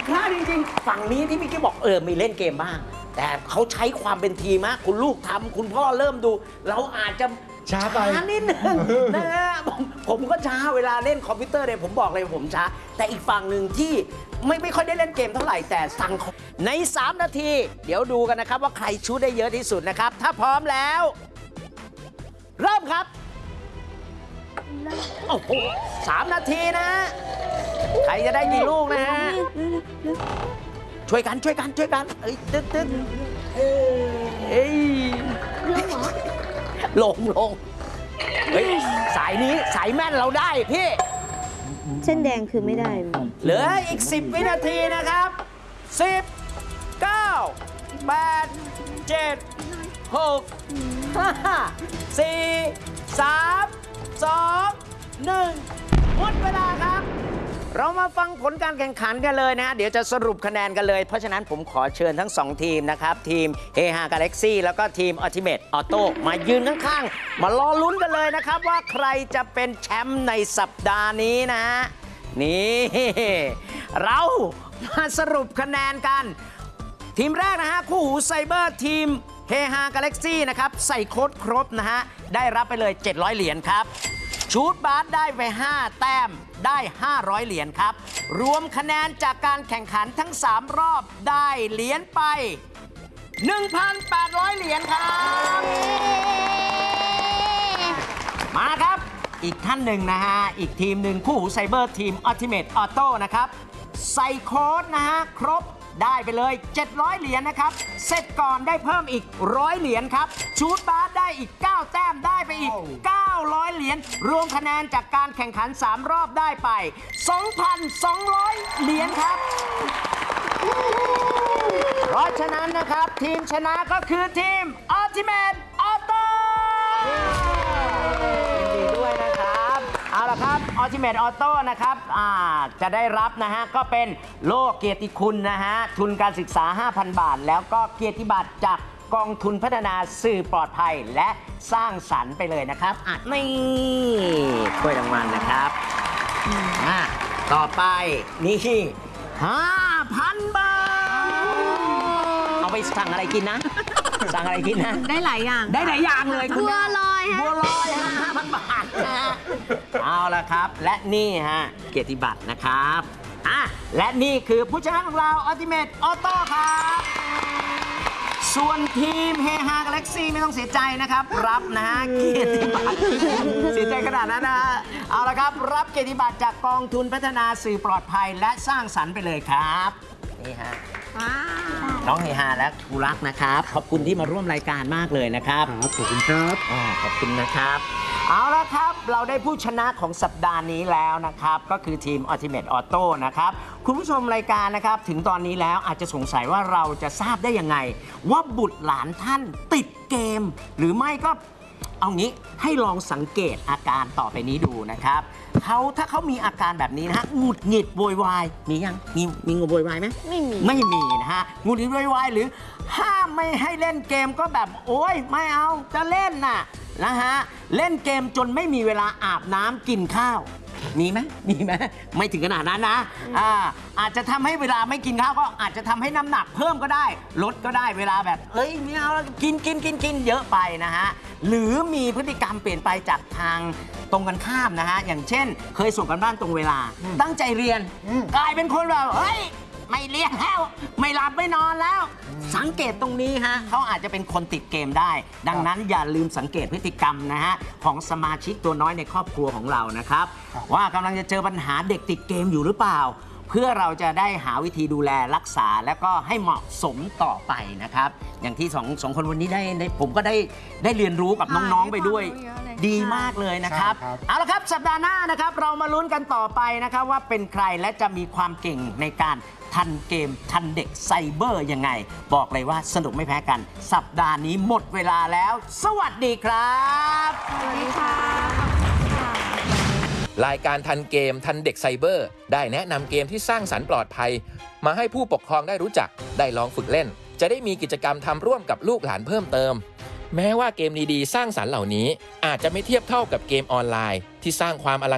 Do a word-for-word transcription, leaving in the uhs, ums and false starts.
พลาดจริงๆฝั่งนี้ที่พี่กิ๊กบอกเออมีเล่นเกมบ้างแต่เขาใช้ความเป็นทีมมากคุณลูกทำคุณพ่อเริ่มดูเราอาจจะช้าไปนิดนึงนะฮะผมผมก็ช้าเวลาเล่นคอมพิวเตอร์เนี่ยผมบอกเลยผมช้าแต่อีกฝั่งหนึ่งที่ไม่ไม่ค่อยได้เล่นเกมเท่าไหร่แต่สั่งในสามนาทีเดี๋ยวดูกันนะครับว่าใครชูดได้เยอะที่สุดนะครับถ้าพร้อมแล้วเริ่มครับโอ้โหสามนาทีนะใครจะได้กี่ลูกนะฮะช่วยกันช่วยกันช่วยกันเอ้ยตึ๊ดตึ๊ดเอ้ยลงลงเฮ้ยสายนี้สายแม่นเราได้พี่เส้นแดงคือไม่ได้เหลืออีกสิบวินาทีนะครับสิบ เก้า แปด เจ็ด หก ห้า สี่ สาม สอง หนึ่งหมดเวลาครับเรามาฟังผลการแข่งขันกันเลยนะฮะเดี๋ยวจะสรุปคะแนนกันเลยเพราะฉะนั้นผมขอเชิญทั้งสองทีมนะครับทีมเฮฮากาแล็กซี่แล้วก็ทีม Ultimate Auto มายืนข้างๆมารอลุ้นกันเลยนะครับว่าใครจะเป็นแชมป์ในสัปดาห์นี้นะฮะนี่เรามาสรุปคะแนนกันทีมแรกนะฮะคู่หูไซเบอร์ทีมเฮฮากาแล็กซี่นะครับใส่โค้ดครบนะฮะได้รับไปเลยเจ็ดร้อยเหรียญครับชูดบาสได้ไปห้าแต้มได้ห้าร้อยเหรียญครับรวมคะแนนจากการแข่งขันทั้งสามรอบได้เหรียญไป หนึ่งพันแปดร้อย เหรียญครับมาครับอีกท่านหนึ่งนะฮะอีกทีมหนึ่งคู่หูไซเบอร์ทีม Ultimate Auto นะครับใส่โค้ดนะฮะครบได้ไปเลยเจ็ดร้อยเหรียญนะครับเสร็จก่อนได้เพิ่มอีกหนึ่งร้อยเหรียญครับชูดบาสได้อีกเก้าแต้มได้ไปอีกเก้าร้อยเหรียญรวมคะแนนจากการแข่งขันสามรอบได้ไป สองพันสองร้อย เหรียญครับเพราะฉะนั้นนะครับทีมชนะก็คือทีม Ultimate Auto ยินดีด้วยนะครับเอาละครับ Ultimate Auto นะครับจะได้รับนะฮะก็เป็นโล่เกียรติคุณนะฮะทุนการศึกษา ห้าพัน บาทแล้วก็เกียรติบัตรจากกองทุนพัฒนาสื่อปลอดภัยและสร้างสรรค์ไปเลยนะครับอ่ะนี่ถ้วยรางวัลนะครับอ่ะต่อไปนี่ ห้าพัน บาทเอาไปสั่งอะไรกินนะสั่งอะไรกินนะได้หลายอย่างได้หลายอย่างเลยบัวลอยฮะบัวลอยฮะ ห้าพัน บาทนะฮะเอาละครับและนี่ฮะเกียรติบัตรนะครับอ่ะและนี่คือผู้ชนะของเรา Ultimate Auto ครับส่วนทีมเฮฮากาแล็กซี่ไม่ต้องเสียใจนะครับรับนะฮะเกียรติบัตรเสียใจขนาดนั้นนะฮะเอาละครับรับเกียรติบัตรจากกองทุนพัฒนาสื่อปลอดภัยและสร้างสรรค์ไปเลยครับนี่ฮะน้องเฮฮาและครูรักนะครับขอบคุณที่มาร่วมรายการมากเลยนะครับขอบคุณครับขอบคุณนะครับเอาละครับเราได้ผู้ชนะของสัปดาห์นี้แล้วนะครับก็คือทีม Ultimate Auto นะครับคุณผู้ชมรายการนะครับถึงตอนนี้แล้วอาจจะสงสัยว่าเราจะทราบได้ยังไงว่าบุตรหลานท่านติดเกมหรือไม่ก็เอางี้ให้ลองสังเกตอาการต่อไปนี้ดูนะครับเขาถ้าเขามีอาการแบบนี้นะฮะหงุดหงิดโวยวายมียังมีมีงุดโวยวายไหมไม่มีไม่มีนะฮะหงุดหงิดโวยวายหรือห้ามไม่ให้เล่นเกมก็แบบโอ๊ยไม่เอาจะเล่นน่ะนะฮะเล่นเกมจนไม่มีเวลาอาบน้ำกินข้าวมีไหมมีไหมไม่ถึงขนาดนั้นนะอ่าอาจจะทำให้เวลาไม่กินข้าวก็อาจจะทำให้น้ำหนักเพิ่มก็ได้ลดก็ได้เวลาแบบเฮ้ยไม่เอากินกินกินกินเยอะไปนะฮะหรือมีพฤติกรรมเปลี่ยนไปจากทางตรงกันข้ามนะฮะอย่างเช่นเคยส่งกันบ้านตรงเวลาตั้งใจเรียนกลายเป็นคนแบบเฮ้ยไม่เรียนแล้วไม่หลับไม่นอนแล้วสังเกตตรงนี้ฮะเขาอาจจะเป็นคนติดเกมได้ดังนั้นอย่าลืมสังเกตพฤติกรรมนะฮะของสมาชิกตัวน้อยในครอบครัวของเรานะครับว่ากำลังจะเจอปัญหาเด็กติดเกมอยู่หรือเปล่าเพื่อเราจะได้หาวิธีดูแลรักษาแล้วก็ให้เหมาะสมต่อไปนะครับอย่างที่สองสองคนวันนี้ได้ผมก็ได้ได้เรียนรู้กับน้องๆไปด้วยดีมากเลยนะครับเอาละครับสัปดาห์หน้านะครับเรามาลุ้นกันต่อไปนะครับว่าเป็นใครและจะมีความเก่งในการทันเกมทันเด็กไซเบอร์ยังไงบอกเลยว่าสนุกไม่แพ้กันสัปดาห์นี้หมดเวลาแล้วสวัสดีครับสวัสดีค่ะรายการทันเกมทันเด็กไซเบอร์ได้แนะนำเกมที่สร้างสรรค์ปลอดภัยมาให้ผู้ปกครองได้รู้จักได้ลองฝึกเล่นจะได้มีกิจกรรมทำร่วมกับลูกหลานเพิ่มเติมแม้ว่าเกมดีๆสร้างสรรค์เหล่านี้อาจจะไม่เทียบเท่ากับเกมออนไลน์ที่สร้างความอลัง